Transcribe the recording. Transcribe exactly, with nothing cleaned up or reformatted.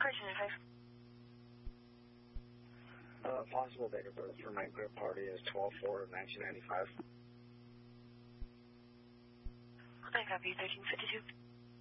Carson five. Uh, possible date of birth for my group party is twelve four of nineteen ninety-five. I copy thirteen fifty-two.